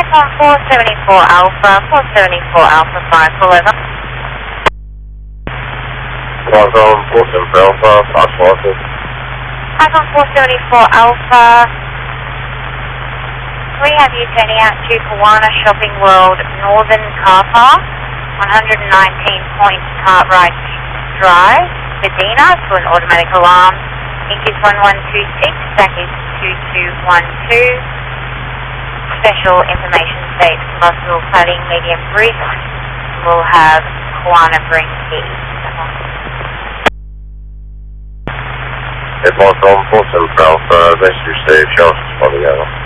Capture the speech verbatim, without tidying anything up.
Python four seventy-four Alpha, four seventy-four Alpha five, pull over. Python four seventy-four Alpha, fast forward. Python four seventy-four Alpha, we have you turning out to Kawana Shopping World Northern Car Park, one nineteen Point Cartwright Drive, Medina, to an automatic alarm. Ink is one one two six, back is two two one two. Special information states possible flooding, medium brief. We'll have Kawana bring keys. Python four seventy-four Alpha, rescue stage, Charles, responding over.